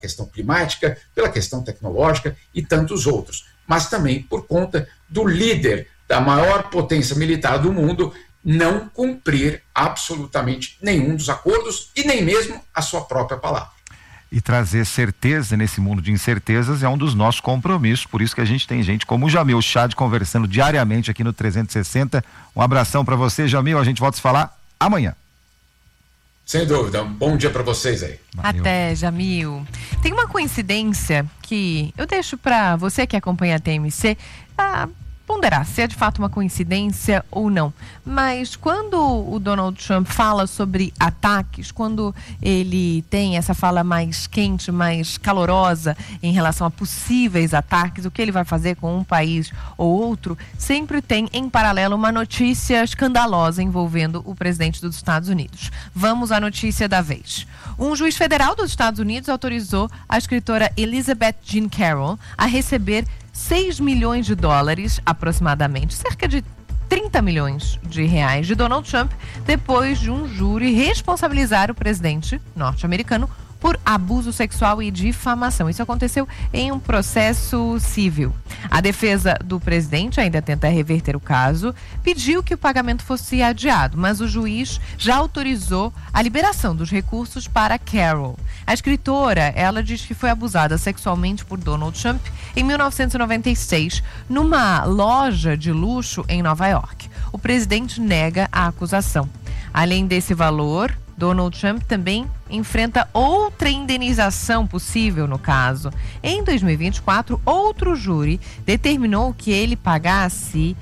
questão climática, pela questão tecnológica e tantos outros, mas também por conta do líder da maior potência militar do mundo não cumprir absolutamente nenhum dos acordos e nem mesmo a sua própria palavra. E trazer certeza nesse mundo de incertezas é um dos nossos compromissos, por isso que a gente tem gente como o Jamil Chad conversando diariamente aqui no 360. Um abração para você, Jamil, a gente volta a se falar amanhã. Sem dúvida, um bom dia para vocês aí. Valeu. Até, Jamil. Tem uma coincidência que eu deixo para você que acompanha a TMC ponderar se é de fato uma coincidência ou não. Mas quando o Donald Trump fala sobre ataques, quando ele tem essa fala mais quente, mais calorosa em relação a possíveis ataques, o que ele vai fazer com um país ou outro, sempre tem em paralelo uma notícia escandalosa envolvendo o presidente dos Estados Unidos. Vamos à notícia da vez. Um juiz federal dos Estados Unidos autorizou a escritora Elizabeth Jean Carroll a receber 6 milhões de dólares, aproximadamente, cerca de 30 milhões de reais de Donald Trump, depois de um júri responsabilizar o presidente norte-americano por abuso sexual e difamação. Isso aconteceu em um processo civil. A defesa do presidente ainda tenta reverter o caso, pediu que o pagamento fosse adiado, mas o juiz já autorizou a liberação dos recursos para Carroll. A escritora, ela diz que foi abusada sexualmente por Donald Trump em 1996, numa loja de luxo em Nova York. O presidente nega a acusação. Além desse valor, Donald Trump também enfrenta outra indenização possível no caso. Em 2024, outro júri determinou que ele pagasse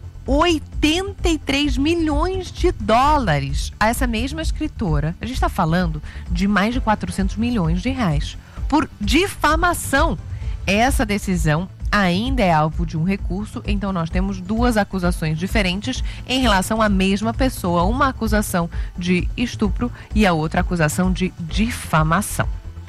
83 milhões de dólares a essa mesma escritora. A gente está falando de mais de 400 milhões de reais por difamação. Essa decisão ainda é alvo de um recurso, então nós temos duas acusações diferentes em relação à mesma pessoa, uma acusação de estupro e a outra acusação de difamação.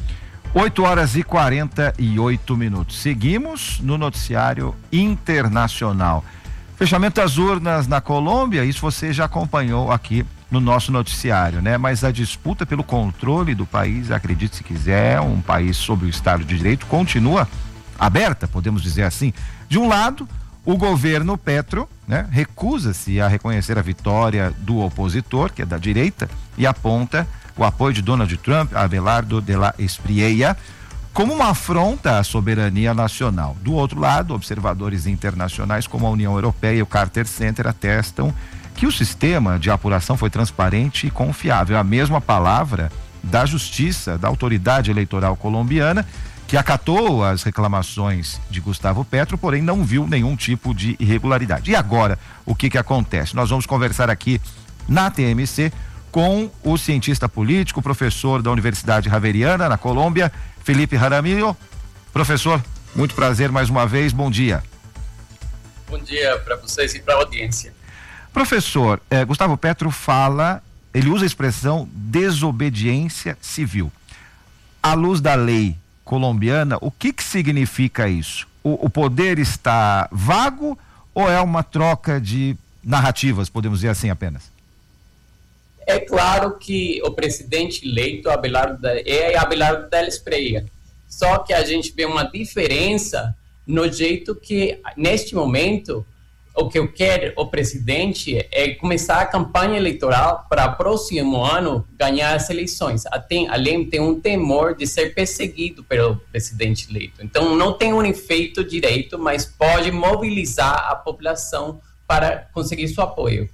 8h48. Seguimos no noticiário internacional. Fechamento das urnas na Colômbia, isso você já acompanhou aqui no nosso noticiário, né? Mas a disputa pelo controle do país, acredite se quiser, um país sob o Estado de Direito, continua aberta, podemos dizer assim. De um lado, o governo Petro, né, recusa-se a reconhecer a vitória do opositor, que é da direita, e aponta o apoio de Donald Trump, Abelardo de la Espriella, como uma afronta à soberania nacional. Do outro lado, observadores internacionais como a União Europeia e o Carter Center atestam que o sistema de apuração foi transparente e confiável. A mesma palavra da Justiça, da autoridade eleitoral colombiana, que acatou as reclamações de Gustavo Petro, porém não viu nenhum tipo de irregularidade. E agora, o que acontece? Nós vamos conversar aqui na TMC com o cientista político, professor da Universidade Javeriana, na Colômbia, Felipe Jaramillo. Professor, muito prazer mais uma vez, bom dia. Bom dia para vocês e para a audiência. Professor, Gustavo Petro ele usa a expressão desobediência civil. À luz da lei colombiana, o que significa isso? O poder está vago ou é uma troca de narrativas, podemos dizer assim apenas? É claro que o presidente eleito é Abelardo de la Espriella, só que a gente vê uma diferença no jeito que, neste momento, o que eu quero o presidente é começar a campanha eleitoral para o próximo ano ganhar as eleições. Além tem um temor de ser perseguido pelo presidente eleito. Então não tem um efeito direito, mas pode mobilizar a população para conseguir seu apoio.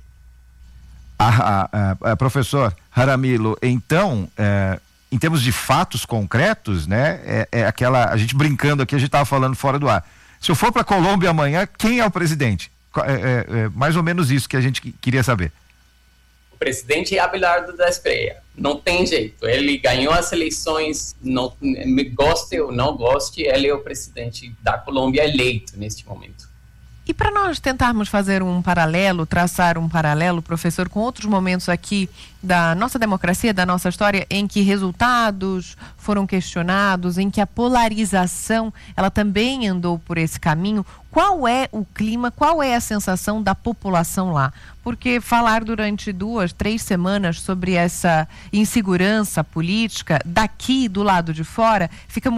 Professor Jaramillo, então, em termos de fatos concretos, né, a gente brincando aqui, a gente estava falando fora do ar. Se eu for para a Colômbia amanhã, quem é o presidente? Mais ou menos isso que a gente queria saber. O presidente é Abelardo de la Espriella. Não tem jeito. Ele ganhou as eleições, não me goste ou não goste, ele é o presidente da Colômbia eleito neste momento. E para nós tentarmos fazer um paralelo, traçar um paralelo, professor, com outros momentos aqui da nossa democracia, da nossa história, em que resultados foram questionados, em que a polarização, ela também andou por esse caminho, qual é o clima, qual é a sensação da população lá? Porque falar durante 2, 3 semanas sobre essa insegurança política daqui do lado de fora fica muito